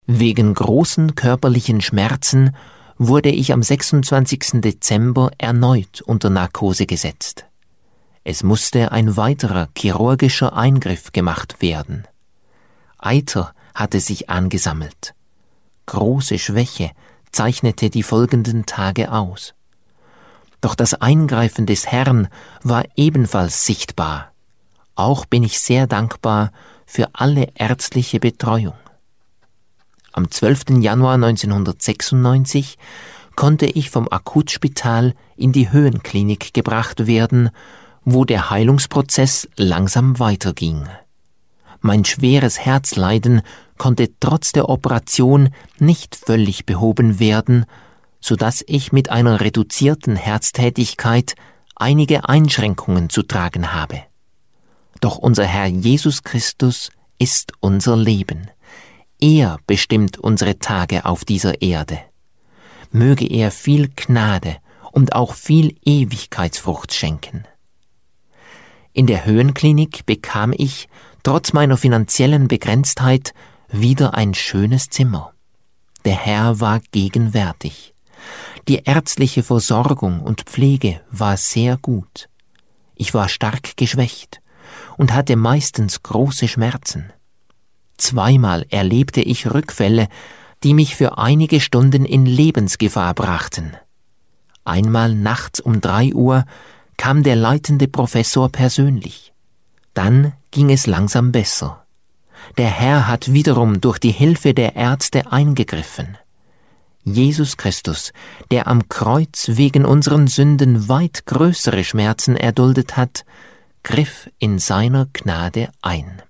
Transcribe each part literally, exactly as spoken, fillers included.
Wegen großen körperlichen Schmerzen wurde ich am sechsundzwanzigsten Dezember erneut unter Narkose gesetzt. Es musste ein weiterer chirurgischer Eingriff gemacht werden. Eiter hatte sich angesammelt. Große Schwäche zeichnete die folgenden Tage aus. Doch das Eingreifen des Herrn war ebenfalls sichtbar. Auch bin ich sehr dankbar für alle ärztliche Betreuung. Am zwölften Januar neunzehnhundertsechsundneunzig konnte ich vom Akutspital in die Höhenklinik gebracht werden, wo der Heilungsprozess langsam weiterging. Mein schweres Herzleiden konnte trotz der Operation nicht völlig behoben werden, so dass ich mit einer reduzierten Herztätigkeit einige Einschränkungen zu tragen habe. Doch unser Herr Jesus Christus ist unser Leben. Er bestimmt unsere Tage auf dieser Erde. Möge er viel Gnade und auch viel Ewigkeitsfrucht schenken. In der Höhenklinik bekam ich, trotz meiner finanziellen Begrenztheit, wieder ein schönes Zimmer. Der Herr war gegenwärtig. Die ärztliche Versorgung und Pflege war sehr gut. Ich war stark geschwächt und hatte meistens große Schmerzen. Zweimal erlebte ich Rückfälle, die mich für einige Stunden in Lebensgefahr brachten. Einmal nachts um drei Uhr kam der leitende Professor persönlich. Dann ging es langsam besser. Der Herr hat wiederum durch die Hilfe der Ärzte eingegriffen. Jesus Christus, der am Kreuz wegen unseren Sünden weit größere Schmerzen erduldet hat, griff in seiner Gnade ein.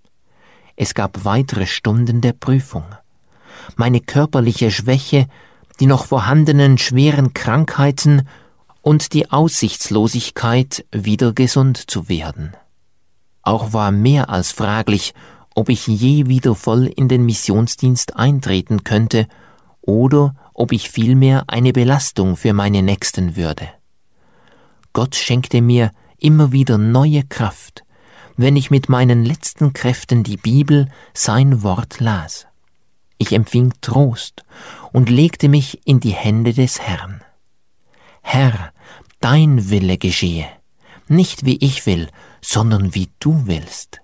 Es gab weitere Stunden der Prüfung. Meine körperliche Schwäche, die noch vorhandenen schweren Krankheiten und die Aussichtslosigkeit, wieder gesund zu werden. Auch war mehr als fraglich, ob ich je wieder voll in den Missionsdienst eintreten könnte oder ob ich vielmehr eine Belastung für meine Nächsten würde. Gott schenkte mir immer wieder neue Kraft, wenn ich mit meinen letzten Kräften die Bibel, sein Wort las. Ich empfing Trost und legte mich in die Hände des Herrn. Herr, dein Wille geschehe, nicht wie ich will, sondern wie du willst.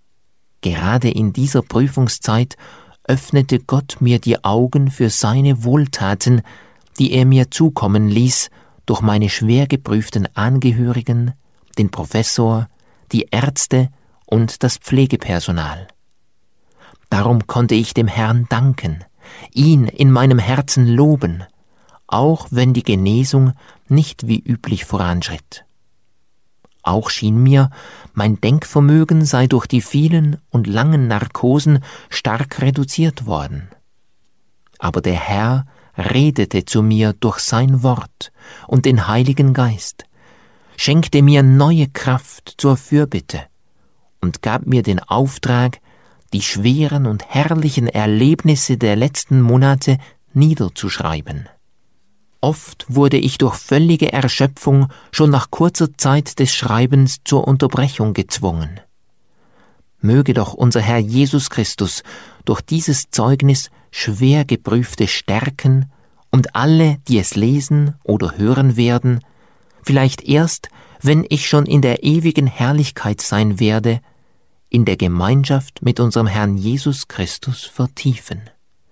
Gerade in dieser Prüfungszeit öffnete Gott mir die Augen für seine Wohltaten, die er mir zukommen ließ durch meine schwer geprüften Angehörigen, den Professor, die Ärzte und das Pflegepersonal. Darum konnte ich dem Herrn danken, ihn in meinem Herzen loben, auch wenn die Genesung nicht wie üblich voranschritt. Auch schien mir, mein Denkvermögen sei durch die vielen und langen Narkosen stark reduziert worden. Aber der Herr redete zu mir durch sein Wort und den Heiligen Geist, schenkte mir neue Kraft zur Fürbitte und gab mir den Auftrag, die schweren und herrlichen Erlebnisse der letzten Monate niederzuschreiben. Oft wurde ich durch völlige Erschöpfung schon nach kurzer Zeit des Schreibens zur Unterbrechung gezwungen. Möge doch unser Herr Jesus Christus durch dieses Zeugnis schwer geprüfte stärken und alle, die es lesen oder hören werden, vielleicht erst, wenn ich schon in der ewigen Herrlichkeit sein werde, in der Gemeinschaft mit unserem Herrn Jesus Christus vertiefen.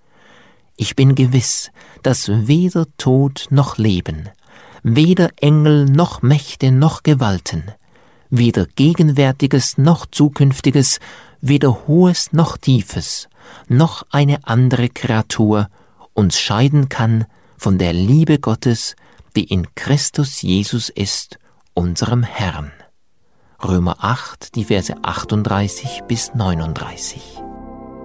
Ich bin gewiss, dass weder Tod noch Leben, weder Engel noch Mächte noch Gewalten, weder Gegenwärtiges noch Zukünftiges, weder Hohes noch Tiefes, noch eine andere Kreatur uns scheiden kann von der Liebe Gottes, die in Christus Jesus ist, unserem Herrn. Römer acht, die Verse achtunddreißig bis neununddreißig.